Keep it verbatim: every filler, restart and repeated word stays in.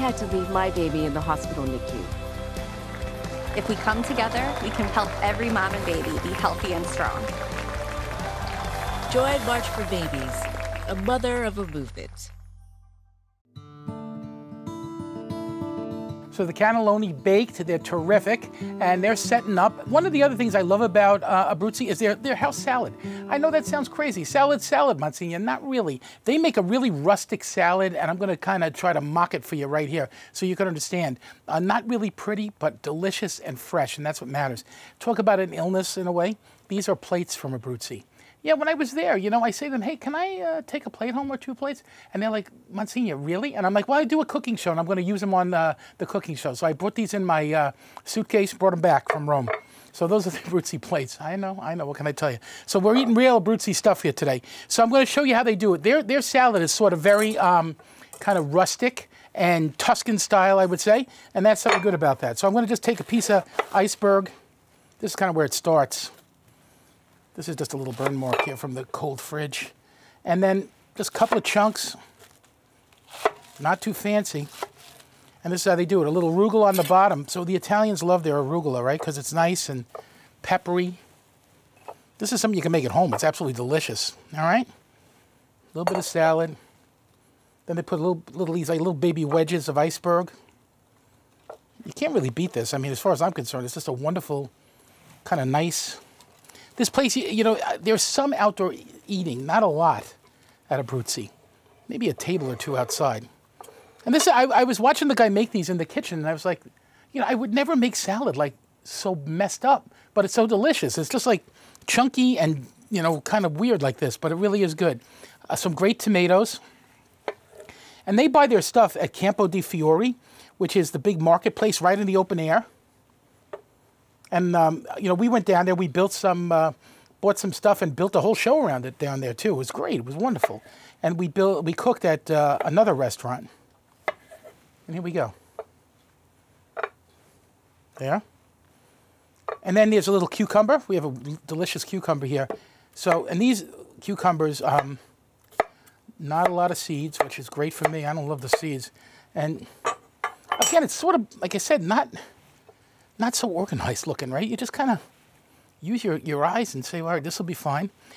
had to leave my baby in the hospital N I C U. If we come together, we can help every mom and baby be healthy and strong. Join March for Babies, a mother of a movement. So the cannelloni baked, they're terrific, and they're setting up. One of the other things I love about uh, Abruzzi is their, their house salad. I know that sounds crazy. Salad, salad, Monsignor, not really. They make a really rustic salad, and I'm gonna kind of try to mock it for you right here so you can understand. Uh, not really pretty, but delicious and fresh, and that's what matters. Talk about an illness in a way. These are plates from Abruzzi. Yeah, when I was there, you know, I say to them, hey, can I uh, take a plate home or two plates? And they're like, Monsignor, really? And I'm like, well, I do a cooking show, and I'm going to use them on uh, the cooking show. So I brought these in my uh, suitcase, brought them back from Rome. So those are the Abruzzi plates. I know, I know, what can I tell you? So we're eating real Abruzzi stuff here today. So I'm going to show you how they do it. Their, their salad is sort of very um, kind of rustic and Tuscan style, I would say, and that's something good about that. So I'm going to just take a piece of iceberg. This is kind of where it starts. This is just a little burn mark here from the cold fridge. And then just a couple of chunks, not too fancy. And this is how they do it, a little arugula on the bottom. So the Italians love their arugula, right? Because it's nice and peppery. This is something you can make at home. It's absolutely delicious, all right? A little bit of salad. Then they put a little, little, these like little baby wedges of iceberg. You can't really beat this. I mean, as far as I'm concerned, it's just a wonderful, kind of nice. This place, you know, there's some outdoor eating, not a lot at Abruzzi. Maybe a table or two outside. And this, I, I was watching the guy make these in the kitchen, and I was like, you know, I would never make salad like so messed up, but it's so delicious. It's just like chunky and, you know, kind of weird like this, but it really is good. Uh, some great tomatoes. And they buy their stuff at Campo di Fiori, which is the big marketplace right in the open air. And, um, you know, we went down there, we built some, uh, bought some stuff and built a whole show around it down there, too. It was great. It was wonderful. And we built, we cooked at uh, another restaurant. And here we go. There. And then there's a little cucumber. We have a delicious cucumber here. So, and these cucumbers, um, not a lot of seeds, which is great for me. I don't love the seeds. And, again, it's sort of, like I said, not... not so organized looking, right? You just kind of use your, your eyes and say, all right, this will be fine.